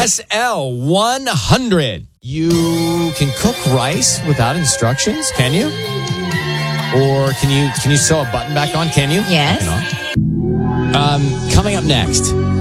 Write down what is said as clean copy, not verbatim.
SL 100. You can cook rice without instructions, can you? Or can you sew a button back on? Can you? Yes. Coming up next,